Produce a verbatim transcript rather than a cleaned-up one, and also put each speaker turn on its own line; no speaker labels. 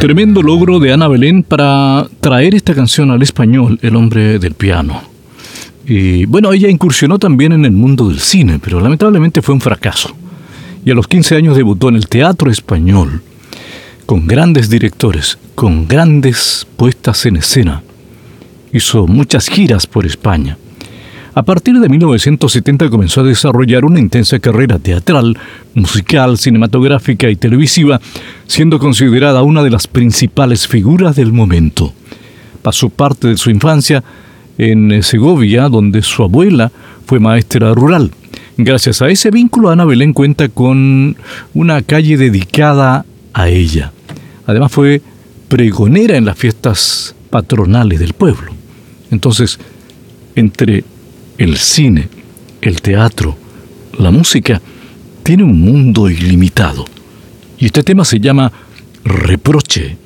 Tremendo logro de Ana Belén para traer esta canción al español, El hombre del piano. Y bueno, ella incursionó también en el mundo del cine, pero lamentablemente fue un fracaso. Y a los quince años debutó en el teatro español, con grandes directores, con grandes puestas en escena. Hizo muchas giras por España. A partir de mil novecientos setenta comenzó a desarrollar una intensa carrera teatral, musical, cinematográfica y televisiva, siendo considerada una de las principales figuras del momento. Pasó parte de su infancia en Segovia, donde su abuela fue maestra rural. Gracias a ese vínculo, Ana Belén cuenta con una calle dedicada a ella. Además fue pregonera en las fiestas patronales del pueblo. Entonces, entre el cine, el teatro, la música, tiene un mundo ilimitado. Y este tema se llama Reproche.